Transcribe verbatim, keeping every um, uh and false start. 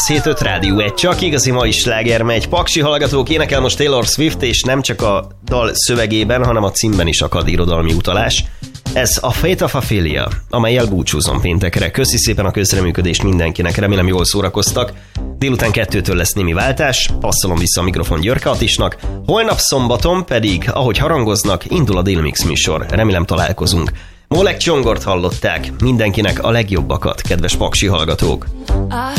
kilenc hét öt Rádió egy, csak igazi mai sláger megy. Paksi hallgatók, énekel most Taylor Swift, és nem csak a dal szövegében, hanem a címben is akad irodalmi utalás. Ez a Fate of Ophelia, amellyel búcsúzom péntekre. Köszi szépen a közreműködést mindenkinek, remélem jól szórakoztak. Délután kettőtől lesz némi váltás, passzolom vissza a mikrofon Györke Attisnak. Holnap szombaton pedig, ahogy harangoznak, indul a Délmix műsor. Remélem találkozunk. Molek Csongort hallották, mindenkinek a legjobbakat, kedves paksi hallgatók!